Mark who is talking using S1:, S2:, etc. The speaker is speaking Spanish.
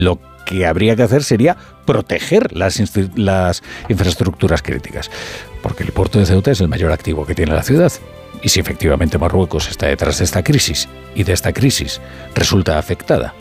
S1: Lo que habría que hacer sería proteger las infraestructuras críticas, porque el puerto de Ceuta es el mayor activo que tiene la ciudad. Y si efectivamente Marruecos está detrás de esta crisis y de esta crisis resulta afectada